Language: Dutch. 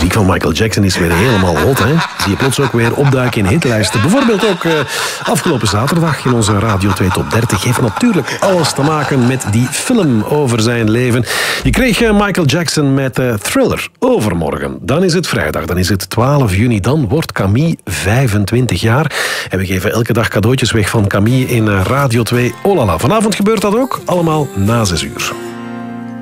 muziek van Michael Jackson is weer helemaal hot, hè? Zie je plots ook weer opduiken in hitlijsten. Bijvoorbeeld ook afgelopen zaterdag in onze Radio 2 Top 30. Heeft natuurlijk alles te maken met die film over zijn leven. Je kreeg Michael Jackson met Thriller overmorgen. Dan is het vrijdag, dan is het 12 juni. Dan wordt Camille 25 jaar. En we geven elke dag cadeautjes weg van Camille in Radio 2. Oh la la. Vanavond gebeurt dat ook. Allemaal na 6 uur.